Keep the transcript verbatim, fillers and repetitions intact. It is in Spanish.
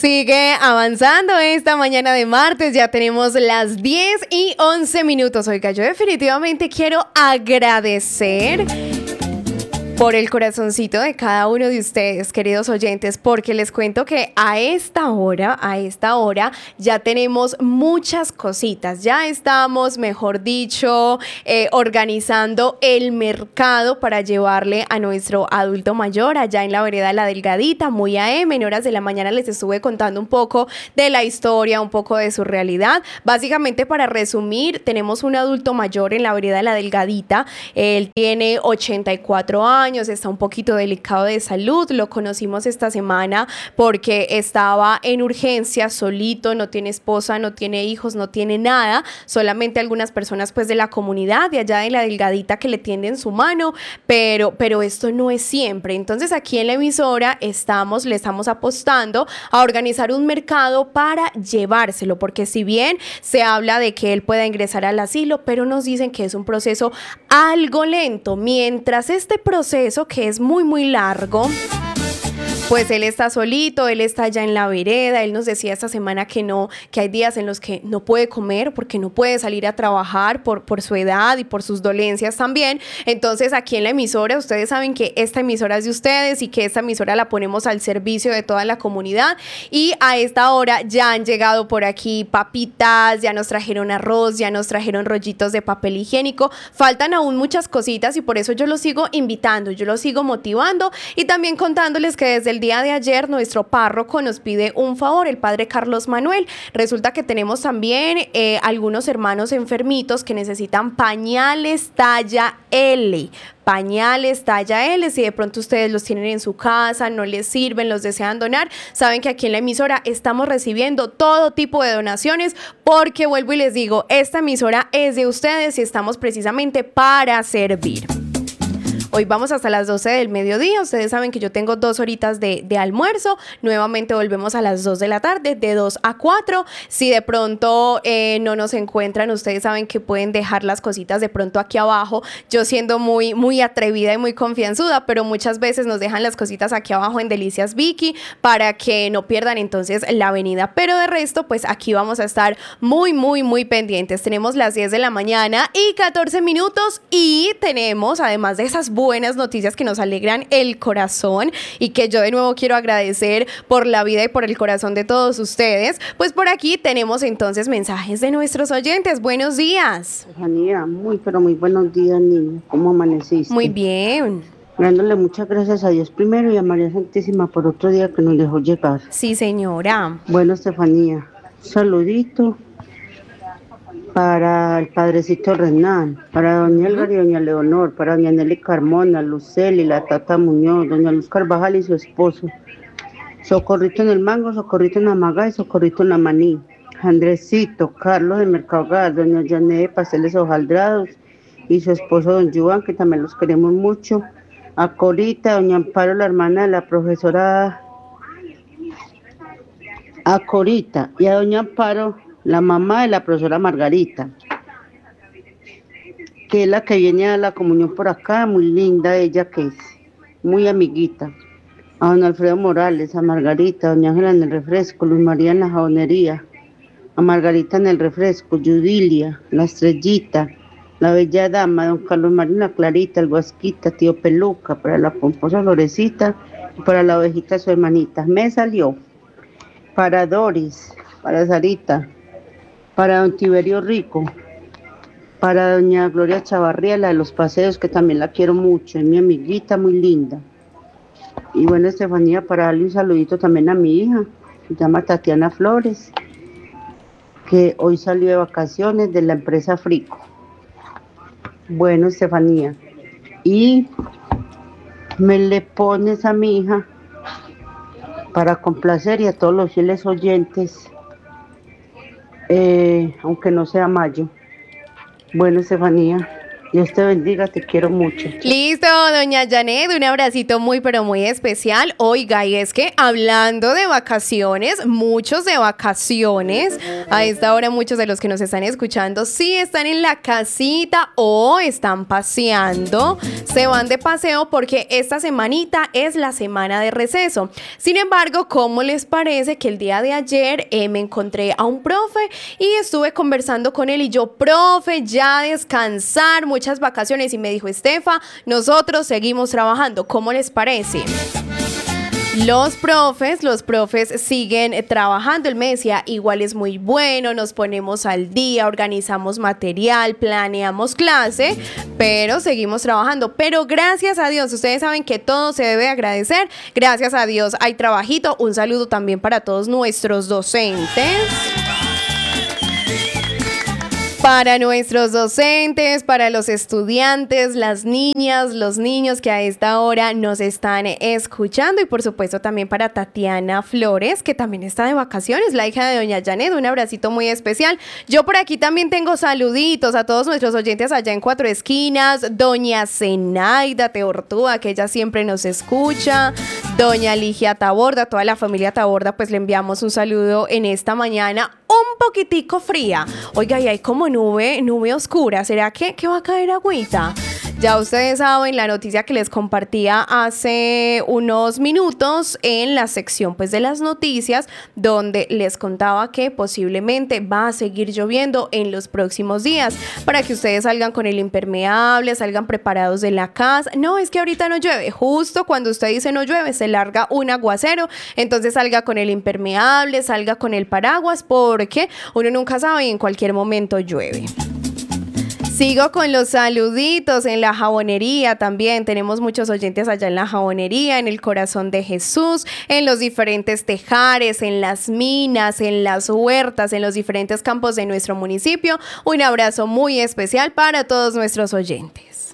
Sigue avanzando esta mañana de martes, ya tenemos las diez y once minutos. Oiga, yo definitivamente quiero agradecer por el corazoncito de cada uno de ustedes, queridos oyentes, porque les cuento que a esta hora, a esta hora ya tenemos muchas cositas, ya estamos, mejor dicho, eh, organizando el mercado para llevarle a nuestro adulto mayor allá en la vereda La Delgadita, muy A M, en horas de la mañana les estuve contando un poco de la historia, un poco de su realidad. Básicamente, para resumir, tenemos un adulto mayor en la vereda La Delgadita, él tiene ochenta y cuatro años, está un poquito delicado de salud, lo conocimos esta semana porque estaba en urgencia, solito, no tiene esposa, no tiene hijos, no tiene nada, solamente algunas personas pues de la comunidad de allá de La Delgadita que le tienden su mano, pero, pero esto no es siempre. Entonces aquí en la emisora estamos, le estamos apostando a organizar un mercado para llevárselo, porque si bien se habla de que él pueda ingresar al asilo, pero nos dicen que es un proceso algo lento. Mientras este proceso que es muy muy largo, pues él está solito, él está allá en la vereda. Él nos decía esta semana que no, que hay días en los que no puede comer porque no puede salir a trabajar por, por su edad y por sus dolencias también. Entonces aquí en la emisora, ustedes saben que esta emisora es de ustedes y que esta emisora la ponemos al servicio de toda la comunidad, y a esta hora ya han llegado por aquí papitas, ya nos trajeron arroz, ya nos trajeron rollitos de papel higiénico. Faltan aún muchas cositas y por eso yo los sigo invitando, yo los sigo motivando y también contándoles que desde el El día de ayer nuestro párroco nos pide un favor, el padre Carlos Manuel. Resulta que tenemos también eh, algunos hermanos enfermitos que necesitan pañales talla L. Pañales talla L, si de pronto ustedes los tienen en su casa, no les sirven, los desean donar, saben que aquí en la emisora estamos recibiendo todo tipo de donaciones, porque vuelvo y les digo, esta emisora es de ustedes y estamos precisamente para servir. Hoy vamos hasta las doce del mediodía. Ustedes saben que yo tengo dos horitas de, de almuerzo. Nuevamente volvemos a las dos de la tarde, de dos a cuatro. Si de pronto eh, no nos encuentran, ustedes saben que pueden dejar las cositas de pronto aquí abajo. Yo siendo muy, muy atrevida y muy confianzuda, pero muchas veces nos dejan las cositas aquí abajo en Delicias Vicky para que no pierdan entonces la avenida. Pero de resto, pues aquí vamos a estar muy, muy, muy pendientes. Tenemos las diez de la mañana y catorce minutos y tenemos, además de esas buenas noticias que nos alegran el corazón y que yo de nuevo quiero agradecer por la vida y por el corazón de todos ustedes, pues por aquí tenemos entonces mensajes de nuestros oyentes. Buenos días. Estefanía, muy pero muy buenos días, niña. ¿Cómo amaneciste? Muy bien. Dándole muchas gracias a Dios primero y a María Santísima por otro día que nos dejó llegar. Sí, señora. Bueno, Estefanía, un saludito para el padrecito Renan, para doña Elgar y doña Leonor, para doña Nelly Carmona, Luceli, la tata Muñoz, doña Luz Carvajal y su esposo. Socorrito en el Mango, Socorrito en Amagá y Socorrito en Amaní. Andresito, Carlos de Mercado Gas, doña Janet de Pasteles Hojaldrados y su esposo don Juan, que también los queremos mucho. A Corita, doña Amparo, la hermana de la profesora, a Corita y a doña Amparo, la mamá de la profesora Margarita, que es la que viene a la comunión por acá, muy linda ella, que es muy amiguita. A don Alfredo Morales, a Margarita, a doña Ángela en el refresco, Luz María en la jabonería, a Margarita en el refresco, Yudilia, la Estrellita, la bella dama, don Carlos Marín, la Clarita, el Guasquita, tío Peluca, para la pomposa Florecita y para la ovejita su hermanita. Me salió para Doris, para Sarita, para don Tiberio Rico, para doña Gloria Chavarría, la de los paseos, que también la quiero mucho, es mi amiguita muy linda. Y bueno, Estefanía, para darle un saludito también a mi hija, se llama Tatiana Flores, que hoy salió de vacaciones de la empresa Frico. Bueno, Estefanía, y me le pones a mi hija para complacer y a todos los fieles oyentes, Eh, aunque no sea mayo. Bueno, Estefanía, Dios te bendiga, te quiero mucho. Listo, doña Janet, un abracito muy pero muy especial. Oiga, y es que hablando de vacaciones, muchos de vacaciones, a esta hora muchos de los que nos están escuchando sí están en la casita o están paseando, se van de paseo porque esta semanita es la semana de receso. Sin embargo, ¿cómo les parece que el día de ayer eh, me encontré a un profe y estuve conversando con él y yo, profe, ya descansar, muchas vacaciones, y me dijo, Estefa, nosotros seguimos trabajando, ¿cómo les parece? Los profes, los profes siguen trabajando. Él me decía, igual es muy bueno, nos ponemos al día, organizamos material, planeamos clase, pero seguimos trabajando. Pero gracias a Dios, ustedes saben que todo se debe agradecer. Gracias a Dios hay trabajito. Un saludo también para todos nuestros docentes. Para nuestros docentes, para los estudiantes, las niñas, los niños que a esta hora nos están escuchando y por supuesto también para Tatiana Flores, que también está de vacaciones, la hija de doña Janet, un abracito muy especial. Yo por aquí también tengo saluditos a todos nuestros oyentes allá en Cuatro Esquinas, doña Zenaida Teortúa, que ella siempre nos escucha, doña Ligia Taborda, toda la familia Taborda, pues le enviamos un saludo en esta mañana un poquitico fría. Oiga, y hay como nube, nube oscura. ¿Será que, que va a caer agüita? Ya ustedes saben la noticia que les compartía hace unos minutos en la sección pues de las noticias, donde les contaba que posiblemente va a seguir lloviendo en los próximos días, para que ustedes salgan con el impermeable, salgan preparados de la casa. No, es que ahorita no llueve, justo cuando usted dice no llueve, se larga un aguacero, entonces salga con el impermeable, salga con el paraguas, porque uno nunca sabe y en cualquier momento llueve. Sigo con los saluditos en la jabonería también. Tenemos muchos oyentes allá en la jabonería, en el Corazón de Jesús, en los diferentes tejares, en las minas, en las huertas, en los diferentes campos de nuestro municipio. Un abrazo muy especial para todos nuestros oyentes.